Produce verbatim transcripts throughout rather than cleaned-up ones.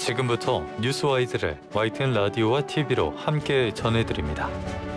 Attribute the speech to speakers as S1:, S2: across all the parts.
S1: 지금부터 뉴스와이드를 와이티엔 라디오와 티비로 함께 전해드립니다.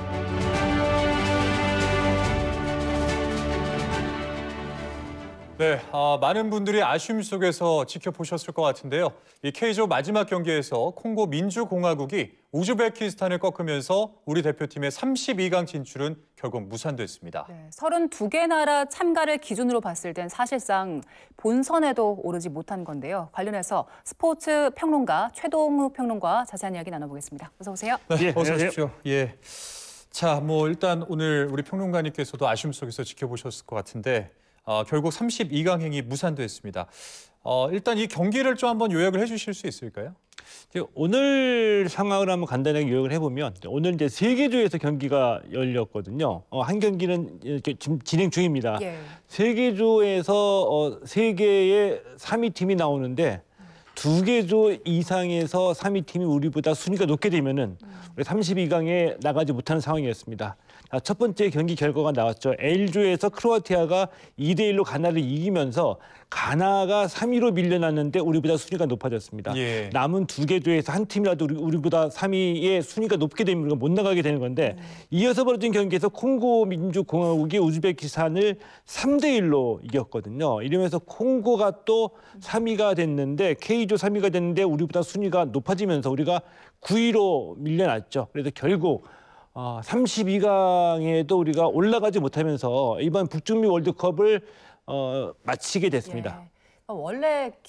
S2: 네, 아, 많은 분들이 아쉬움 속에서 지켜보셨을 것 같은데요. 이 K조 마지막 경기에서 콩고 민주공화국이 우즈베키스탄을 꺾으면서 우리 대표팀의 삼십이 강 진출은 결국 무산됐습니다.
S3: 네, 서른두 개 나라 참가를 기준으로 봤을 땐 사실상 본선에도 오르지 못한 건데요. 관련해서 스포츠 평론가 최동우 평론가 자세한 이야기 나눠보겠습니다. 어서 오세요.
S2: 네,
S4: 예,
S2: 어서
S4: 안녕하세요.
S2: 오십시오. 예. 자, 뭐 일단 오늘 우리 평론가님께서도 아쉬움 속에서 지켜보셨을 것 같은데 어, 결국 삼십이 강 행이 무산됐습니다. 어, 일단 이 경기를 좀 한번 요약을 해주실 수 있을까요?
S4: 오늘 상황을 한번 간단하게 요약을 해보면 오늘 이제 세 개 조에서 경기가 열렸거든요. 어, 한 경기는 이렇게 지금 진행 중입니다.
S3: 예.
S4: 세 개 조에서 어, 세 개의 삼 위 팀이 나오는데 두 개 조 이상에서 삼 위 팀이 우리보다 순위가 높게 되면은 우리 삼십이 강에 나가지 못하는 상황이었습니다. 자, 첫 번째 경기 결과가 나왔죠. L조에서 크로아티아가 이 대 일로 가나를 이기면서 가나가 삼 위로 밀려났는데 우리보다 순위가 높아졌습니다.
S2: 예.
S4: 남은 두 개 조에서 한 팀이라도 우리, 우리보다 삼 위의 순위가 높게 되면 우리가 못 나가게 되는 건데 음. 이어서 벌어진 경기에서 콩고 민주공화국이 우즈베키스탄을 삼 대 일로 이겼거든요. 이러면서 콩고가 또 삼 위가 됐는데 K조 삼 위가 됐는데 우리보다 순위가 높아지면서 우리가 구 위로 밀려났죠. 그래서 결국 어, 삼십이 강에도 우리가 올라가지 못하면서 이번 북중미 월드컵을 어, 마치게 됐습니다.
S3: 예. 원래